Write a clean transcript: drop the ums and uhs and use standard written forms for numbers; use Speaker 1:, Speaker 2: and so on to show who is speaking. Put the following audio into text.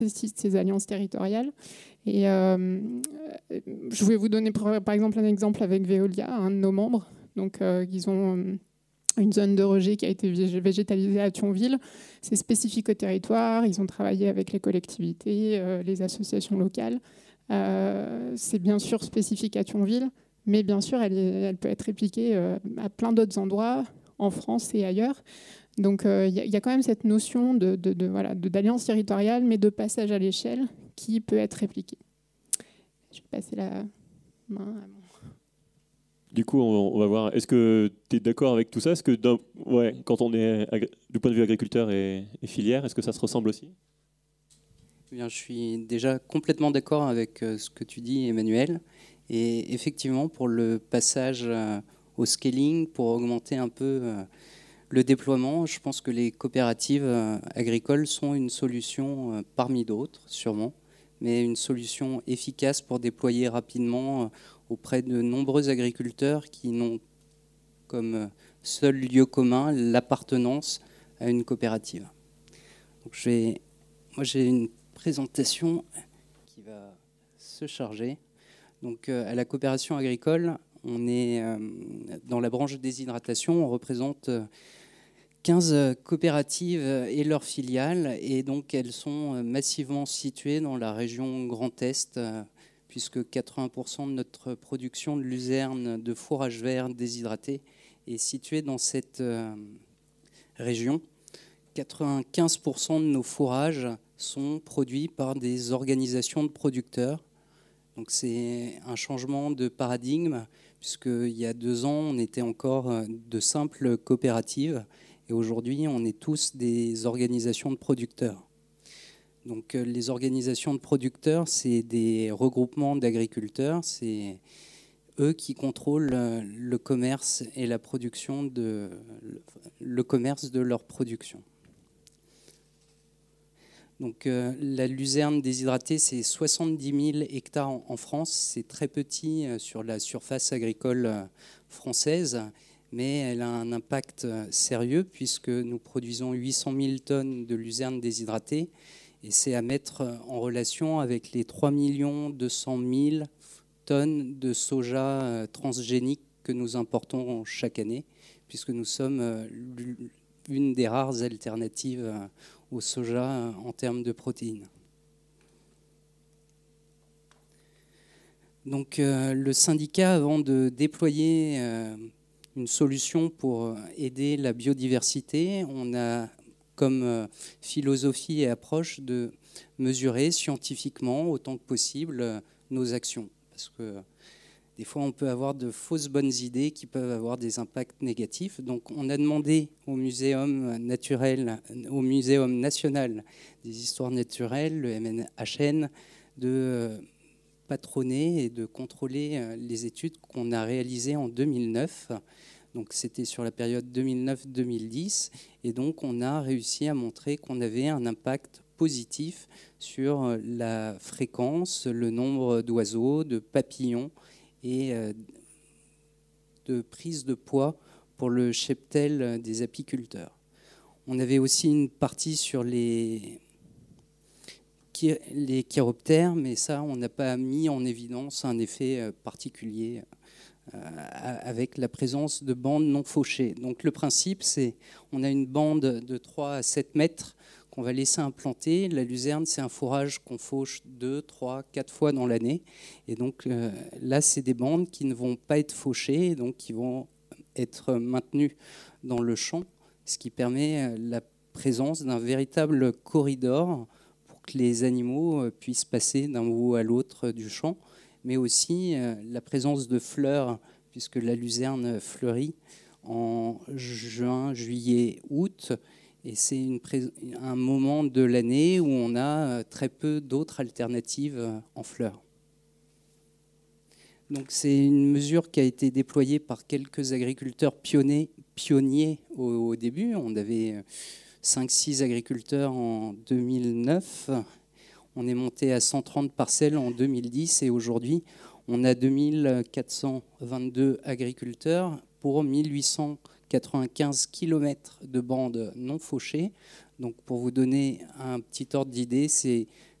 Speaker 1: ces alliances territoriales. Et je vais vous donner par exemple un exemple avec Veolia, un de nos membres. Donc, ils ont une zone de rejet qui a été végétalisée à Thionville. C'est spécifique au territoire. Ils ont travaillé avec les collectivités, les associations locales. C'est bien sûr spécifique à Thionville, mais bien sûr, elle peut être répliquée à plein d'autres endroits, en France et ailleurs. Donc, il y a quand même cette notion d'alliance territoriale, mais de passage à l'échelle qui peut être répliquée. Je vais passer la main à mon...
Speaker 2: Du coup, on va voir. Est-ce que tu es d'accord avec tout ça? Est-ce que quand on est du point de vue agriculteur et filière, est-ce que ça se ressemble aussi?
Speaker 3: Eh bien, je suis déjà complètement d'accord avec ce que tu dis, Emmanuel. Et effectivement, pour le passage au scaling, pour augmenter un peu le déploiement, je pense que les coopératives agricoles sont une solution parmi d'autres, sûrement, mais une solution efficace pour déployer rapidement auprès de nombreux agriculteurs qui n'ont comme seul lieu commun l'appartenance à une coopérative. Donc moi, j'ai une présentation qui va se charger. Donc, à la coopération agricole, on est dans la branche déshydratation, on représente 15 coopératives et leurs filiales, et donc elles sont massivement situées dans la région Grand Est, puisque 80% de notre production de luzerne de fourrage vert déshydraté est située dans cette région. 95% de nos fourrages sont produits par des organisations de producteurs. Donc c'est un changement de paradigme, puisqu'il y a 2 ans, on était encore de simples coopératives, et aujourd'hui, on est tous des organisations de producteurs. Donc les organisations de producteurs, c'est des regroupements d'agriculteurs, c'est eux qui contrôlent le commerce et la production le commerce de leur production. Donc la luzerne déshydratée, c'est 70 000 hectares en France. C'est très petit sur la surface agricole française, mais elle a un impact sérieux puisque nous produisons 800 000 tonnes de luzerne déshydratée. Et c'est à mettre en relation avec les 3 200 000 tonnes de soja transgénique que nous importons chaque année, puisque nous sommes une des rares alternatives au soja en termes de protéines. Donc le syndicat, avant de déployer une solution pour aider la biodiversité, on a comme philosophie et approche de mesurer scientifiquement autant que possible nos actions. Parce que des fois, on peut avoir de fausses bonnes idées qui peuvent avoir des impacts négatifs. Donc, on a demandé au Muséum national des histoires naturelles, le MNHN, de patronner et de contrôler les études qu'on a réalisées en 2009. Donc, c'était sur la période 2009-2010. Et donc, on a réussi à montrer qu'on avait un impact positif sur la fréquence, le nombre d'oiseaux, de papillons, et de prise de poids pour le cheptel des apiculteurs. On avait aussi une partie sur les chiroptères, mais ça, on n'a pas mis en évidence un effet particulier avec la présence de bandes non fauchées. Donc le principe, c'est on a une bande de 3 à 7 mètres qu'on va laisser implanter. La luzerne, c'est un fourrage qu'on fauche 2, 3, 4 fois dans l'année. Et donc là, c'est des bandes qui ne vont pas être fauchées, donc qui vont être maintenues dans le champ, ce qui permet la présence d'un véritable corridor pour que les animaux puissent passer d'un bout à l'autre du champ, mais aussi la présence de fleurs, puisque la luzerne fleurit en juin, juillet, août. Et c'est un moment de l'année où on a très peu d'autres alternatives en fleurs. Donc c'est une mesure qui a été déployée par quelques agriculteurs pionniers au début. On avait 5-6 agriculteurs en 2009. On est monté à 130 parcelles en 2010 et aujourd'hui, on a 2422 agriculteurs pour 1895 km de bandes non fauchées, Donc pour vous donner un petit ordre d'idée, c'est